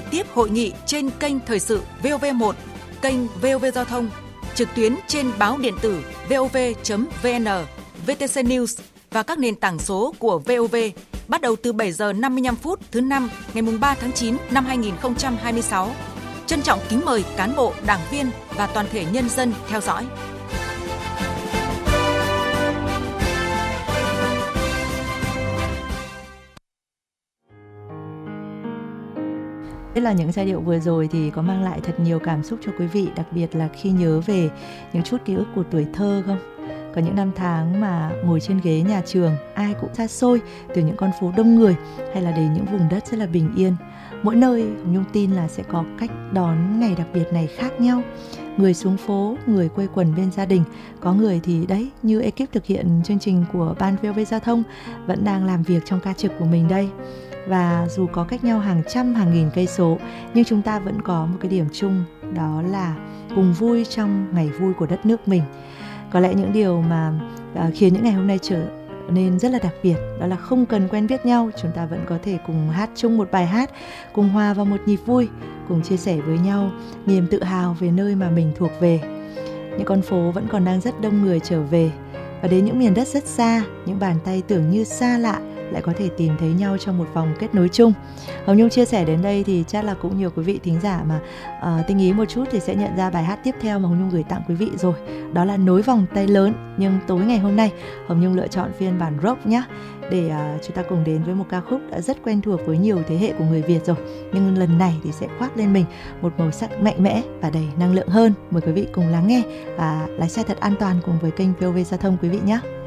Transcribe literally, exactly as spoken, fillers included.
tiếp hội nghị trên kênh Thời sự vê o vê một, kênh vê o vê Giao thông, trực tuyến trên báo điện tử vê o vê chấm vê en, vê tê xê News và các nền tảng số của vê o vê bắt đầu từ bảy giờ năm mươi lăm phút thứ năm ngày ba tháng chín năm hai nghìn không trăm hai mươi sáu. Trân trọng kính mời cán bộ, đảng viên và toàn thể nhân dân theo dõi. Thế là những giai điệu vừa rồi thì có mang lại thật nhiều cảm xúc cho quý vị, đặc biệt là khi nhớ về những chút ký ức của tuổi thơ không? Có những năm tháng mà ngồi trên ghế nhà trường, ai cũng xa xôi, từ những con phố đông người hay là đến những vùng đất rất là bình yên. Mỗi nơi Hồng Nhung tin là sẽ có cách đón ngày đặc biệt này khác nhau. Người xuống phố, người quây quần bên gia đình, có người thì đấy, như ekip thực hiện chương trình của Ban vê o vê Giao thông vẫn đang làm việc trong ca trực của mình đây. Và dù có cách nhau hàng trăm hàng nghìn cây số, nhưng chúng ta vẫn có một cái điểm chung, đó là cùng vui trong ngày vui của đất nước mình. Có lẽ những điều mà uh, khiến những ngày hôm nay trở nên rất là đặc biệt, đó là không cần quen biết nhau, chúng ta vẫn có thể cùng hát chung một bài hát, cùng hòa vào một nhịp vui, cùng chia sẻ với nhau niềm tự hào về nơi mà mình thuộc về. Những con phố vẫn còn đang rất đông người trở về, và đến những miền đất rất xa, những bàn tay tưởng như xa lạ lại có thể tìm thấy nhau trong một vòng kết nối chung. Hồng Nhung chia sẻ đến đây thì chắc là cũng nhiều quý vị thính giả mà uh, tinh ý một chút thì sẽ nhận ra bài hát tiếp theo mà Hồng Nhung gửi tặng quý vị rồi. Đó là Nối Vòng Tay Lớn. Nhưng tối ngày hôm nay Hồng Nhung lựa chọn phiên bản rock nhé, để uh, chúng ta cùng đến với một ca khúc đã rất quen thuộc với nhiều thế hệ của người Việt rồi, nhưng lần này thì sẽ khoác lên mình một màu sắc mạnh mẽ và đầy năng lượng hơn. Mời quý vị cùng lắng nghe và lái xe thật an toàn cùng với kênh vê o vê Giao thông quý vị nhé.